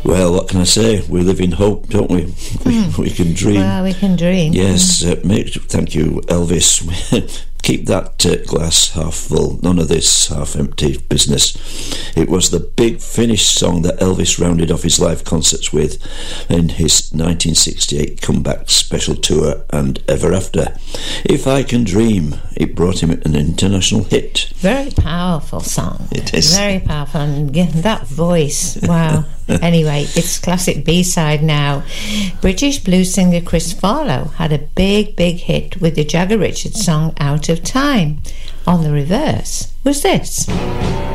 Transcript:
Well, what can I say? We live in hope, don't we? We can dream. Well, we can dream. Yes, thank you, Elvis. Keep that glass half full, none of this half-empty business. It was the big Finish song that Elvis rounded off his live concerts with in his 1968 comeback special tour and Ever After. If I Can Dream, it brought him an international hit. Very powerful song. It is. Very powerful, and that voice, wow. Anyway, it's classic B-side now. British blues singer Chris Farlow had a big hit with the Jagger Richards song Out of Time. On the reverse was this.